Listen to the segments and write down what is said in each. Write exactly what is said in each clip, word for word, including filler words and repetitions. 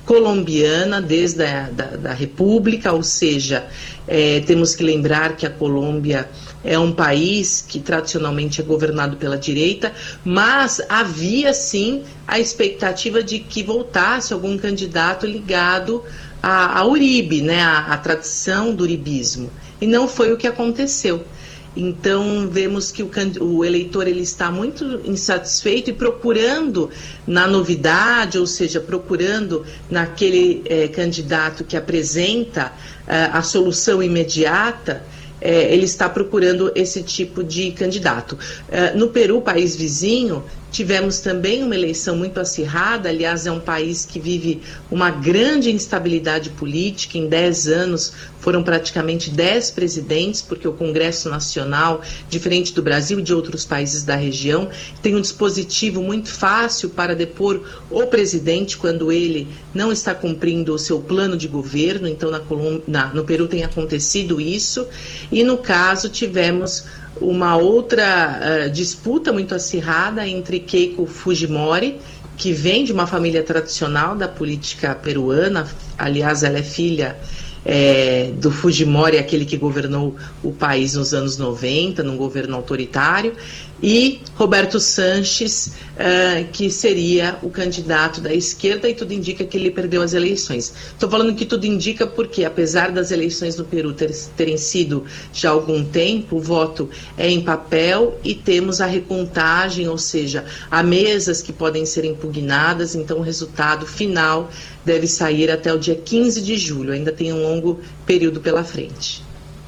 colombiana desde a da, da República, ou seja, é, temos que lembrar que a Colômbia é um país que tradicionalmente é governado pela direita, mas havia sim a expectativa de que voltasse algum candidato ligado a, a Uribe, né, a, a tradição do uribismo, e não foi o que aconteceu. Então vemos que o, o eleitor ele está muito insatisfeito e procurando na novidade, ou seja, procurando naquele eh, candidato que apresenta eh, a solução imediata, eh, ele está procurando esse tipo de candidato. Eh, no Peru, país vizinho, tivemos também uma eleição muito acirrada. Aliás, é um país que vive uma grande instabilidade política. Em dez anos foram praticamente dez presidentes, porque o Congresso Nacional, diferente do Brasil e de outros países da região, tem um dispositivo muito fácil para depor o presidente quando ele não está cumprindo o seu plano de governo. Então, na Colômbia, na, no Peru tem acontecido isso, e no caso tivemos uma outra uh, disputa muito acirrada entre Keiko Fujimori, que vem de uma família tradicional da política peruana. Aliás, ela é filha é, do Fujimori, aquele que governou o país nos anos noventa, num governo autoritário, e Roberto Sanches, uh, que seria o candidato da esquerda, e tudo indica que ele perdeu as eleições. Estou falando que tudo indica porque, apesar das eleições no Peru ter, terem sido já há algum tempo, o voto é em papel e temos a recontagem, ou seja, há mesas que podem ser impugnadas, então o resultado final deve sair até o dia quinze de julho, ainda tem um longo período pela frente.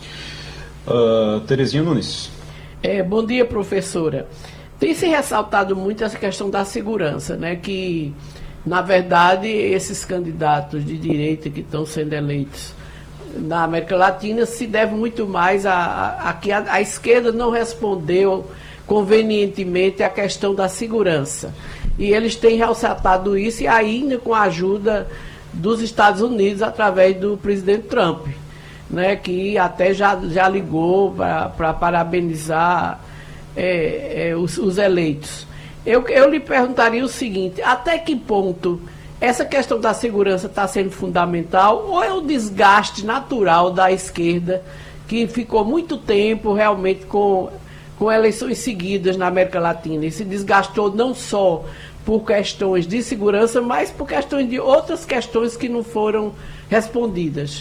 Uh, Terezinha Nunes. É, bom dia, professora. Tem se ressaltado muito essa questão da segurança, né? Que, na verdade, esses candidatos de direita que estão sendo eleitos na América Latina se deve muito mais a, a, a que a, a esquerda não respondeu convenientemente à questão da segurança. E eles têm ressaltado isso, e ainda com a ajuda dos Estados Unidos através do presidente Trump, né, que até já, já ligou para parabenizar é, é, os, os eleitos. Eu, eu lhe perguntaria o seguinte: até que ponto essa questão da segurança está sendo fundamental, ou é o desgaste natural da esquerda, que ficou muito tempo realmente com, com eleições seguidas na América Latina e se desgastou não só por questões de segurança, mas por questões de outras questões que não foram respondidas?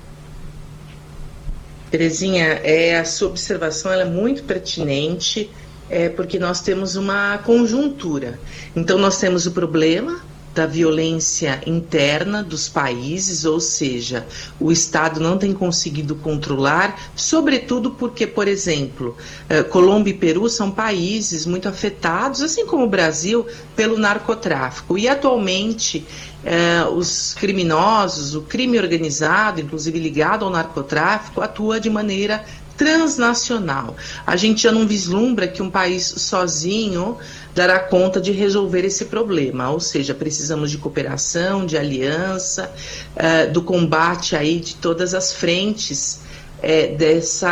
Terezinha, é, a sua observação ela é muito pertinente, é, porque nós temos uma conjuntura. Então, nós temos o problema da violência interna dos países, ou seja, o Estado não tem conseguido controlar, sobretudo porque, por exemplo, eh, Colômbia e Peru são países muito afetados, assim como o Brasil, pelo narcotráfico. E atualmente eh, os criminosos, o crime organizado, inclusive ligado ao narcotráfico, atua de maneira transnacional. A gente já não vislumbra que um país sozinho dará conta de resolver esse problema, ou seja, precisamos de cooperação, de aliança, uh, do combate aí de todas as frentes uh, dessa